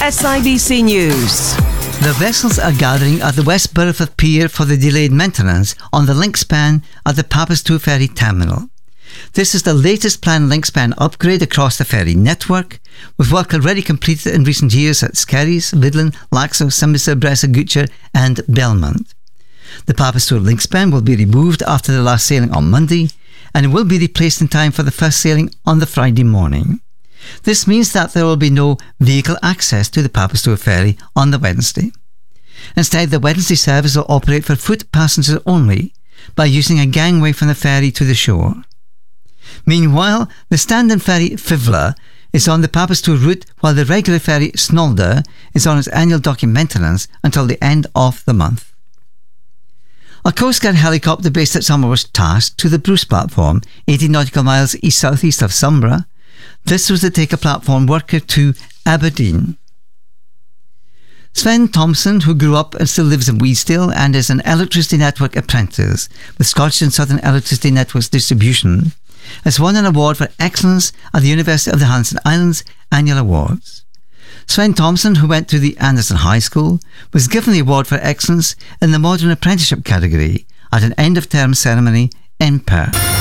SIBC News. The vessels are gathering at the West Burford Pier for the delayed maintenance on the link span at the Papistour Ferry Terminal. This is the latest planned link span upgrade across the ferry network, with work already completed in recent years at Skerries, Midland, Laxo, Simbister, Bressagucher and Belmont. The Papistour link span will be removed after the last sailing on Monday, and it will be replaced in time for the first sailing on the Friday morning. This means that there will be no vehicle access to the Papistour ferry on the Wednesday. Instead, the Wednesday service will operate for foot passengers only by using a gangway from the ferry to the shore. Meanwhile, the stand-in ferry Fivler is on the Papistour route, while the regular ferry Snolder is on its annual docking maintenance until the end of the month. A Coast Guard helicopter based at Sombre was tasked to the Bruce platform, 80 nautical miles east-southeast of Sombre. This was to take a platform worker to Aberdeen. Sven Thompson, who grew up and still lives in Weedsdale and is an Electricity Network apprentice with Scottish and Southern Electricity Networks distribution, has won an award for excellence at the University of the Hanson Islands Annual Awards. Sven Thompson, who went to the Anderson High School, was given the award for excellence in the Modern Apprenticeship category at an end-of-term ceremony in Perth.